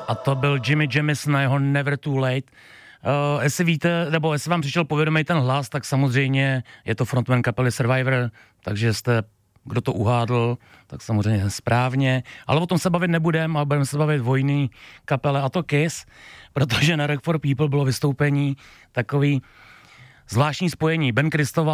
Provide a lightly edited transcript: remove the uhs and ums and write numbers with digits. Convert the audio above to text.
A to byl Jimmy Jamison na jeho Never Too Late. Jestli víte, nebo jestli vám přišel povědomý ten hlas, tak samozřejmě je to frontman kapely Survivor, takže kdo to uhádl, tak samozřejmě správně. Ale o tom se bavit nebudeme, ale budeme se bavit o jiný kapele, a to Kiss, protože na Rock for People bylo vystoupení takový zvláštní spojení. Ben Christoval